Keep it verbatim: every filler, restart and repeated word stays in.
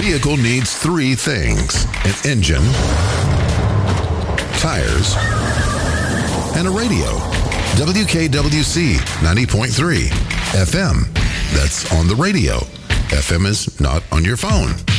vehicle needs three things: an engine, tires, and a radio. W K W C ninety point three F M. That's on the radio. F M is not on your phone.